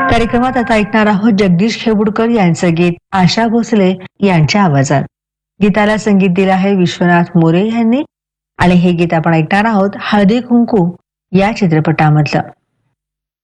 कार्यक्रमात आता ऐकणार आहोत जगदीश खेबुडकर यांचं गीत आशा भोसले यांच्या आवाजात. गीताला संगीत दिलं आहे विश्वनाथ मोरे यांनी आणि हे गीत आपण ऐकणार आहोत हळदी कुंकू या चित्रपटामधलं.